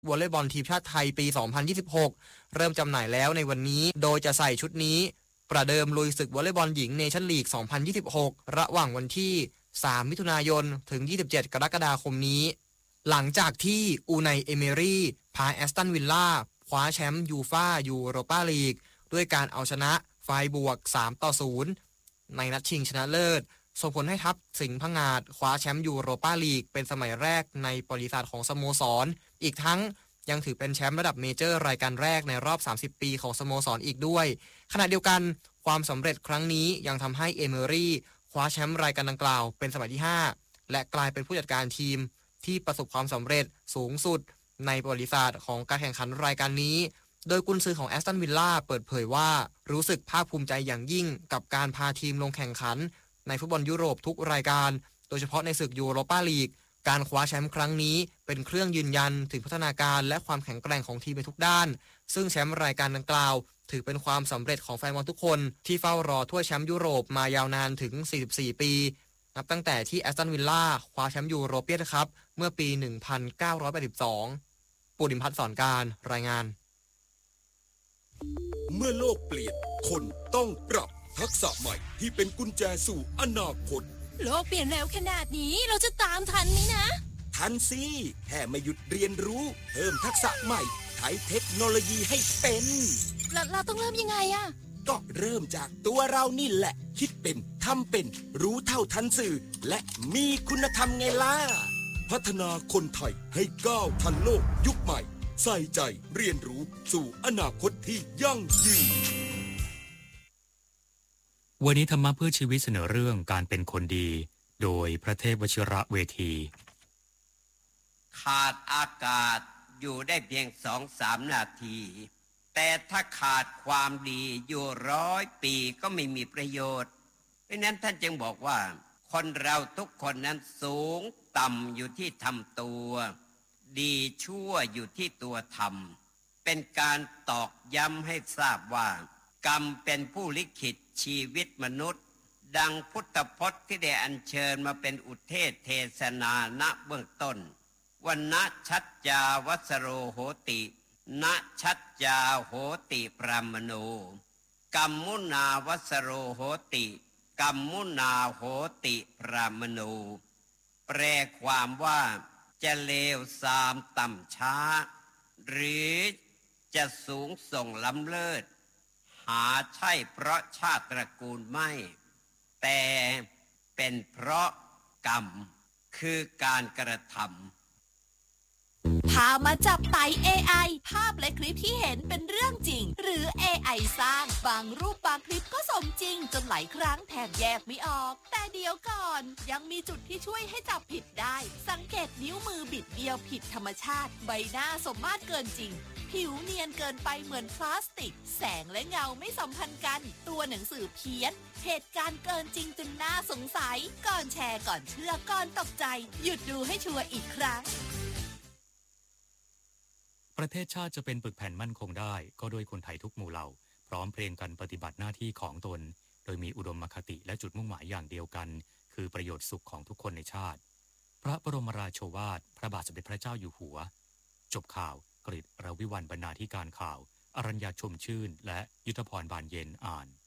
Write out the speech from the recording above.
วอลเลย์บอลทีมชาติไทยปี 2026 เริ่มจำหน่ายแล้วในวันนี้โดยจะใส่ชุดนี้ประเดิมลุยศึกวอลเลย์บอลหญิงเนชั่นลีก 2026 ระหว่างวันที่ 3 มิถุนายน ถึง 27 กรกฎาคมนี้ หลังจากที่อูไนเอเมรี่พาแอสตันวิลล่าคว้าแชมป์ยูฟ่ายูโรปาลีกด้วยการเอาชนะไฟบวก 3-0 ในนัดชิงชนะเลิศส่งผลให้ทัพสิงห์ผงาดคว้าแชมป์ยูโรปาลีกเป็นสมัยแรกในประวัติศาสตร์ของสโมสรอีกทั้งยังถือเป็นแชมป์ระดับเมเจอร์รายการแรกในรอบ 30 ปีของสโมสรอีกด้วยขณะเดียวกันความสำเร็จครั้งนี้ยังทำให้เอเมอรี่คว้าแชมป์รายการดังกล่าวเป็นสมัยที่ 5 และกลายเป็นผู้จัดการทีมที่ประสบความสำเร็จสูงสุดในประวัติศาสตร์ของการแข่งขันรายการนี้โดยกุนซือของแอสตันวิลล่าเปิดเผยว่ารู้สึกภาคภูมิใจอย่างยิ่งกับการพาทีมลงแข่งขันในฟุตบอลยุโรปทุกรายการโดยเฉพาะในศึกยูโรปาลีกการคว้าแชมป์ครั้งนี้เป็นเครื่องยืนยันถึงพัฒนาการและความแข็งแกร่งของทีมในทุกด้านซึ่งแชมป์รายการดังกล่าวถือเป็นความสำเร็จของแฟนบอลทุกคนที่เฝ้ารอถ้วยแชมป์ยุโรปมายาวนานถึง 44 ปีนับตั้งแต่ที่แอสตันวิลล่าคว้าแชมป์ยูโรเปียนคัพเมื่อปี 1982 ปุริมพัฒน์สอนการรายงานเมื่อโลกเปลี่ยนคนต้องปรับทักษะใหม่ที่เป็นกุญแจสู่อนาคตโลกเปลี่ยนแล้วขนาดนี้เราจะตามทันไหมนะทันสิแค่ไม่หยุดเรียนรู้เพิ่มทักษะใหม่ใช้เทคโนโลยีให้เป็นเราต้องเริ่มยังไงอะก็เริ่มจากตัวเรานี่แหละคิดเป็นทำเป็นรู้เท่าทันสื่อและมีคุณธรรมไงล่ะพัฒนาคนไทยให้ก้าวทันโลกยุคใหม่ใส่ใจเรียนรู้สู่อนาคตที่ยั่งยืนวันนี้ธรรมะเพื่อชีวิตเสนอเรื่องการเป็นคนดีโดยพระเทพวชิระเวทีขาดอากาศอยู่ได้เพียง 2-3 นาทีแต่ถ้าขาดความดีอยู่100 ปีก็ไม่มีประโยชน์เพราะนั้นท่านจึงบอกว่าคนเราทุกคนนั้นสูงต่ำอยู่ที่ทำตัวดีชั่วอยู่ที่ตัวทำเป็นการตอกย้ำให้ทราบว่ากรรมเป็นผู้ลิขิตชีวิตมนุษย์ดังพุทธพจน์ที่ได้อัญเชิญมาเป็นอุเทศเทศนาณเบื้องต้นวันนะชัจจาวัสโรโหตินะชัจจาโหติปรามโนกัมมุนาวัสโรโหติกัมมุนาโหติปรามโนแปลความว่าจะเลวทรามต่ำช้าหรือจะสูงส่งล้ำเลิศหาใช่เพราะชาติตระกูลไม่แต่เป็นเพราะกรรมคือการกระทำพามาจับไต่ AI ภาพและคลิปที่เห็นเป็นเรื่องจริงหรือ AI สร้างบางรูปบางคลิปก็สมจริงจนหลายครั้งแทบแยกไม่ออกแต่เดี๋ยวก่อนยังมีจุดที่ช่วยให้จับผิดได้สังเกตนิ้วมือบิดเบี้ยวผิดธรรมชาติใบหน้าสมมาตรเกินจริงผิวเนียนเกินไปเหมือนพลาสติกแสงและเงาไม่สัมพันธ์กันตัวหนังสือเพี้ยนเหตุการณ์เกินจริงจนน่าสงสัยก่อนแชร์ก่อนเชื่อก่อนตกใจหยุดดูให้ชัวร์อีกครั้งประเทศชาติจะเป็นปึกแผ่นมั่นคงได้ก็ด้วยคนไทยทุกหมู่เหล่าพร้อมเพรียงกันปฏิบัติหน้าที่ของตนโดยมีอุดมคติและจุดมุ่งหมายอย่างเดียวกันคือประโยชน์สุขของทุกคนในชาติพระบรมราโชวาทพระบาทสมเด็จพระเจ้าอยู่หัวจบข่าวกฤษ รวิวัลย์ บรรณาธิการข่าวอรัญญาชมชื่นและยุทธพรบานเย็นอ่าน